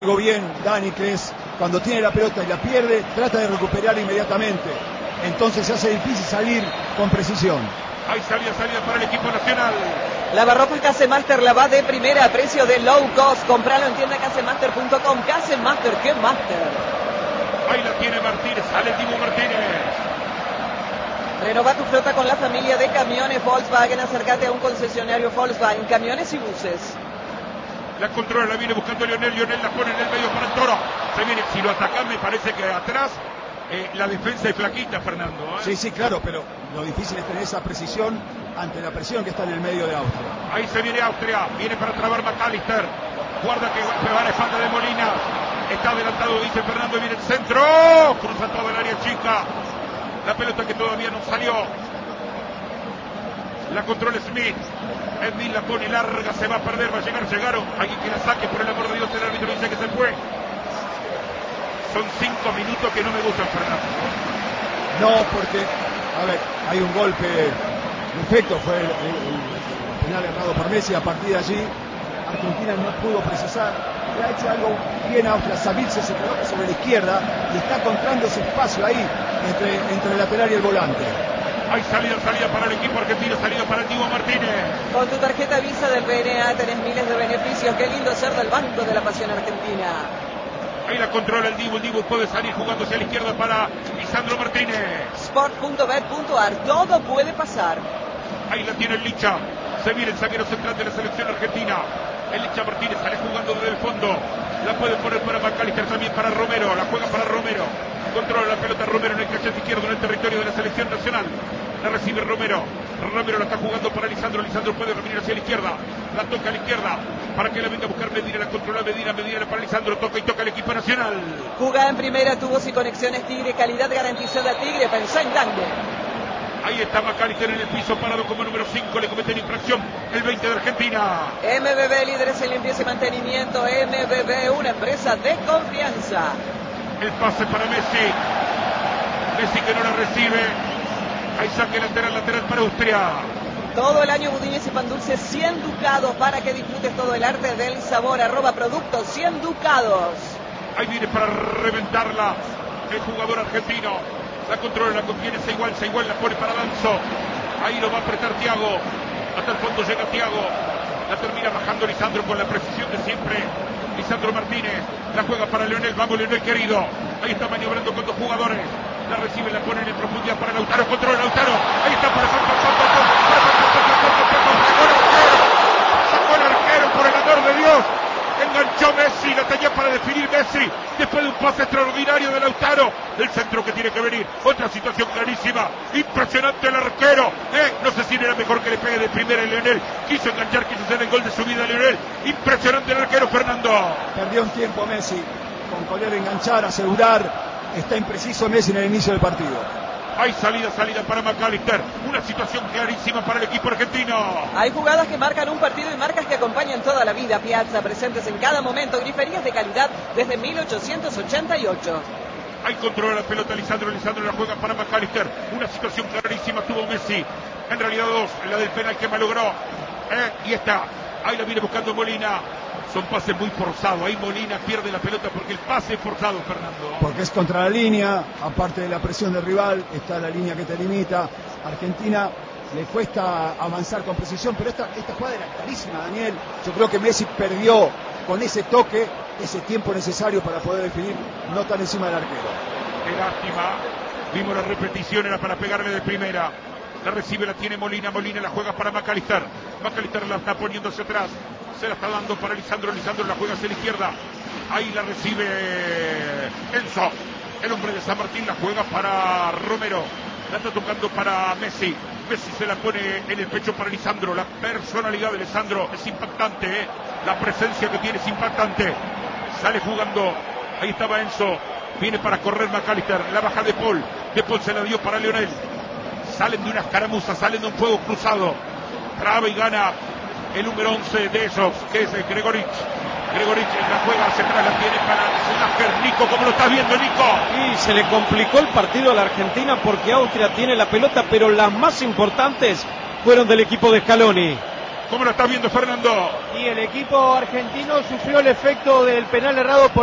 Algo bien, Dani, que es cuando tiene la pelota y la pierde, trata de recuperar inmediatamente. Entonces se hace difícil salir con precisión. Hay salida para el equipo nacional. Lavarropas Casemaster la va de primera a precio de low cost. Compralo en tienda casemaster.com. Casemaster, ¿qué master? Ahí la tiene Martínez, sale Timo Martínez. Renova tu flota con la familia de camiones Volkswagen. Acércate a un concesionario Volkswagen, camiones y buses. La controla, la viene buscando Lionel la pone en el medio para el Toro. Se viene, si lo atacan me parece que atrás la defensa es flaquita, Fernando. Sí, claro, pero lo difícil es tener esa precisión ante la presión que está en el medio de Austria. Ahí se viene Austria, viene para trabar McAllister. Guarda que va a la espalda de Molina. Está adelantado, dice Fernando, viene el centro. Cruza todo el área chica. La pelota que todavía no salió. La controla Smith. Smith la pone larga, se va a perder, va a llegaron. Alguien que la saque, por el amor de Dios, el árbitro dice que se fue. Son 5 minutos que no me gustan, Fernando. No, porque, a ver, hay un golpe de efecto, fue el penal errado por Messi. A partir de allí, Argentina no pudo precisar. Le ha hecho algo bien a Austria. Savitze se coloca sobre la izquierda y está encontrando ese espacio ahí entre el lateral y el volante. Hay salida para el equipo argentino, salida para el Timo Martínez. Con tu tarjeta Visa del BNA tenés miles de beneficios. Qué lindo ser del Banco de la Pasión Argentina. Ahí la controla el Dibu puede salir jugando hacia la izquierda para Lisandro Martínez. Sport.bet.ar, todo puede pasar. Ahí la tiene el Licha. Se viene el zaguero central de la selección argentina. El Licha Martínez sale jugando desde el fondo. La puede poner para McAllister, también para Romero. La juega para Romero. Controla la pelota Romero en el cachete izquierdo en el territorio de la selección nacional. La recibe Romero. Romero la está jugando para Lisandro. Lisandro puede venir hacia la izquierda. La toca a la izquierda para que la venga a buscar Medina. La controla Medina para Lisandro. Toca el equipo nacional. Jugada en primera, tubos y conexiones Tigre. Calidad garantizada Tigre. Pensá en grande. Ahí está McAllister en el piso, parado como número 5. Le cometen infracción el 20 de Argentina. MBB, líderes en limpieza y mantenimiento. MBB, una empresa de confianza. El pase para Messi. Messi que no la recibe. Ahí saque lateral para Austria. Todo el año budines y pan dulce, 100 ducados para que disfrutes todo el arte del sabor. @productos 100 ducados. Ahí viene para reventarla el jugador argentino. La controla, la contiene, se igual, la pone para Danzo. Ahí lo va a apretar Thiago. Hasta el fondo llega Thiago. La termina bajando Lisandro con la precisión de siempre. Lisandro Martínez, la juega para Lionel. Vamos, Lionel querido. Ahí está maniobrando con 2 jugadores. La recibe, la pone en profundidad para Lautaro. Controla Lautaro. Ahí está para sacó el arquero, por el amor de Dios. Enganchó Messi, la tenía para definir Messi. Después de un pase extraordinario de Lautaro. El centro que tiene que venir. Otra situación clarísima. Impresionante el arquero. No sé si era mejor que le pegue de primera a Lionel. Quiso enganchar, quiso hacer el gol de su vida Lionel. Impresionante el arquero, Fernando. Perdió un tiempo Messi. Con poder enganchar, asegurar. Está impreciso Messi en el inicio del partido. Hay salida para McAllister. Una situación clarísima para el equipo argentino. Hay jugadas que marcan un partido y marcas que acompañan toda la vida. Piazza, presentes en cada momento. Griferías de calidad desde 1888. Ahí controla la pelota Lisandro la juega para McAllister. Una situación clarísima tuvo Messi. En realidad 2, la del penal que malogró. Y está. Ahí la viene buscando Molina. Son pases muy forzados. Ahí Molina pierde la pelota porque el pase es forzado, Fernando. Porque es contra la línea, aparte de la presión del rival, está la línea que te limita. Argentina le cuesta avanzar con precisión, pero esta jugada era clarísima, Daniel. Yo creo que Messi perdió con ese toque, ese tiempo necesario para poder definir, no tan encima del arquero. Qué lástima. Vimos la repetición, era para pegarle de primera. La recibe, la tiene Molina la juega para McAllister. McAllister la está poniendo hacia atrás. Se la está dando para Lisandro la juega hacia la izquierda. Ahí la recibe Enzo. El hombre de San Martín la juega para Romero. La está tocando para Messi. Messi se la pone en el pecho para Lisandro. La personalidad de Lisandro es impactante, La presencia que tiene es impactante. Sale jugando. Ahí estaba Enzo. Viene para correr McAllister. La baja de Paul. De Paul se la dio para Lionel. Salen de una escaramuza, salen de un fuego cruzado. Traba y gana el número 11 de esos, que es Gregoric. Gregoric la juega hacia atrás, la tiene para Schumacher. Nico, ¿cómo lo estás viendo, Nico? Y se le complicó el partido a la Argentina porque Austria tiene la pelota, pero las más importantes fueron del equipo de Scaloni. ¿Cómo lo está viendo Fernando? Y el equipo argentino sufrió el efecto del penal errado por